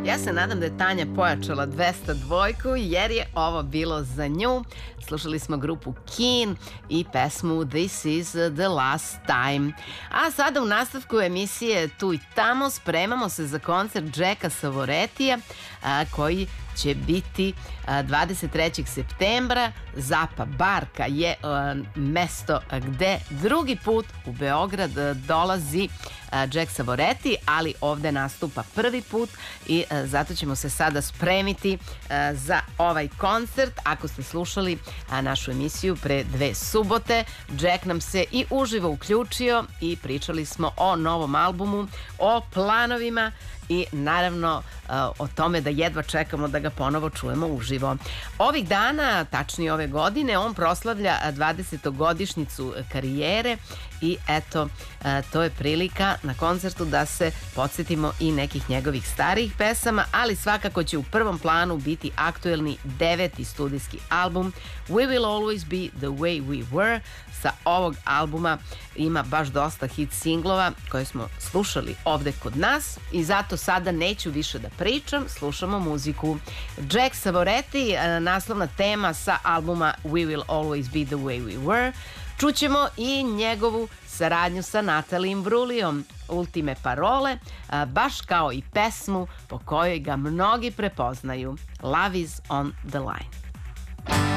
Ja se nadam da je Tanja pojačala 202 jer je ovo bilo za nju. Slušali smo grupu Keen i pesmu This is the last time. A sada u nastavku emisije Tu i tamo spremamo se za koncert Jacka Savoretija koji će biti 23. septembra. Zapa Barka je mesto gde drugi put u Beograd dolazi Jack Savoreti, ali ovde nastupa prvi put i zato ćemo se sada spremiti za ovaj koncert. Ako ste slušali našu emisiju pre 2 subote, Jack nam se i uživo uključio i pričali smo o novom albumu, o planovima i naravno o tome da jedva čekamo da ga ponovo čujemo uživo. Ovih dana, tačnije ove godine, on proslavlja 20-godišnjicu karijere i eto, to je prilika na koncertu da se podsjetimo i nekih njegovih starijih pesama, ali svakako će u prvom planu biti aktuelni 9. studijski album We Will Always Be The Way We Were. Sa ovog albuma ima baš dosta hit singlova koje smo slušali ovde kod nas i zato sada neću više da pričam, slušamo muziku. Jack Savoreti, naslovna tema sa albuma We Will Always Be The Way We Were. Čućemo i njegovu saradnju sa Natalie Imbrulijom, Ultime parole, baš kao i pesmu po kojoj ga mnogi prepoznaju, Love is on the line.